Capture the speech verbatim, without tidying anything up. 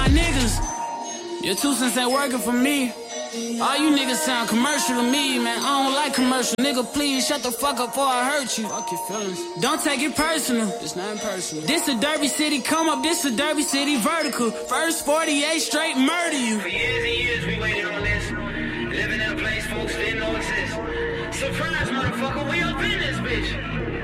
niggas. Your two cents ain't working for me. All you niggas sound commercial to me, man. I don't like commercial. Nigga, please shut the fuck up before I hurt you. Fuck your feelings. Don't take it personal. It's not personal. This a Derby City come up, this a Derby City vertical. First forty-eight straight murder you. For years and years we waited on this. Living in a place folks didn't know exist. Surprise, motherfucker, we up in this bitch.